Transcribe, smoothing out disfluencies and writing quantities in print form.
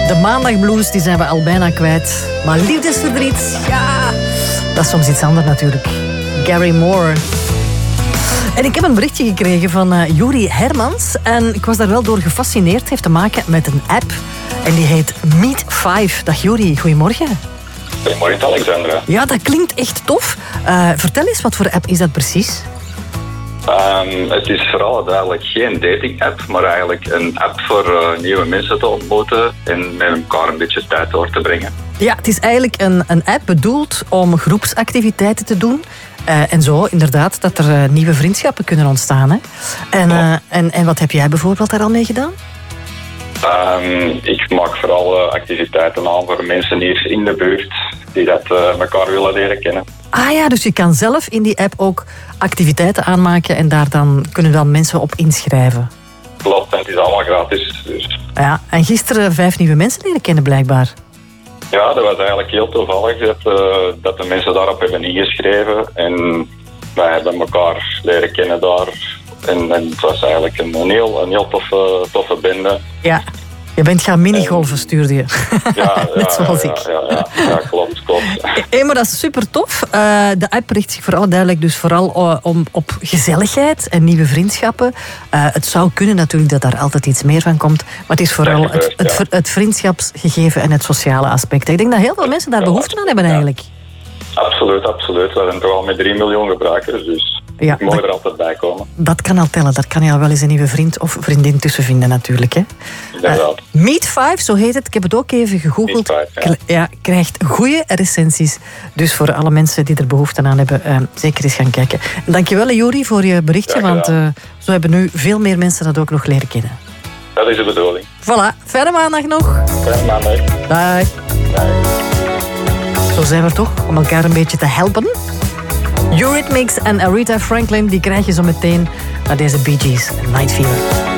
De maandagblues die zijn we al bijna kwijt. Maar liefdesverdriet, ja, dat is soms iets anders natuurlijk. Gary Moore. En ik heb een berichtje gekregen van Juri Hermans. En ik was daar wel door gefascineerd. Het heeft te maken met een app. En die heet Meet 5. Dag Juri, goedemorgen. Goedemorgen Alexandra. Ja, dat klinkt echt tof. Vertel eens, wat voor app is dat precies? Het is vooral eigenlijk geen dating-app, maar eigenlijk een app voor nieuwe mensen te ontmoeten en met elkaar een beetje tijd door te brengen. Ja, het is eigenlijk een app bedoeld om groepsactiviteiten te doen. En zo, inderdaad, dat er nieuwe vriendschappen kunnen ontstaan. Hè? En wat heb jij bijvoorbeeld daar al mee gedaan? Ik maak vooral activiteiten aan voor mensen hier in de buurt die dat elkaar willen leren kennen. Ah ja, dus je kan zelf in die app ook activiteiten aanmaken en daar dan kunnen dan mensen op inschrijven. Klopt, en het is allemaal gratis. Dus. Ja, en gisteren 5 nieuwe mensen leren kennen blijkbaar. Ja, dat was eigenlijk heel toevallig dat de mensen daarop hebben ingeschreven en wij hebben elkaar leren kennen daar. En het was eigenlijk een heel toffe bende. Ja, je bent gaan minigolven, stuurde je. Ja, net zoals ik. Ja, klopt. Maar dat is super tof. De app richt zich voor alle duidelijk dus vooral op gezelligheid en nieuwe vriendschappen. Het zou kunnen natuurlijk dat daar altijd iets meer van komt. Maar het is vooral het vriendschapsgegeven en het sociale aspect. Ik denk dat heel veel mensen daar behoefte aan hebben eigenlijk. Absoluut. We zijn toch al met 3 miljoen gebruikers, dus ik mag er altijd bij komen. Dat kan al tellen. Daar kan je al wel eens een nieuwe vriend of vriendin tussen vinden natuurlijk. Hè. Meet 5, zo heet het. Ik heb het ook even gegoogeld. Meet 5, ja, krijgt goede recensies. Dus voor alle mensen die er behoefte aan hebben, zeker eens gaan kijken. En dankjewel, Juri, voor je berichtje. Want zo hebben nu veel meer mensen dat ook nog leren kennen. Dat is de bedoeling. Voilà, fijne maandag nog. Fijne maandag. Bye. Zo zijn we toch, om elkaar een beetje te helpen. Eurythmics en Aretha Franklin, die krijg je zo meteen naar deze Bee Gees, Night Fever.